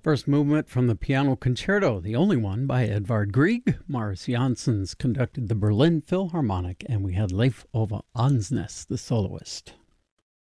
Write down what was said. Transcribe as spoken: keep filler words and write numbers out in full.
First movement from the Piano Concerto, the only one by Edvard Grieg. Morris Janssens conducted the Berlin Philharmonic, and we had Leif Ove Ansnes, the soloist.